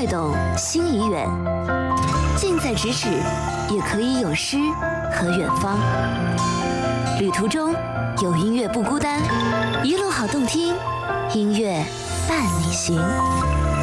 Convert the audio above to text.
动，心已远。近在咫尺，也可以有诗和远方。旅途中有音乐不孤单，一路好动听，音乐伴你行。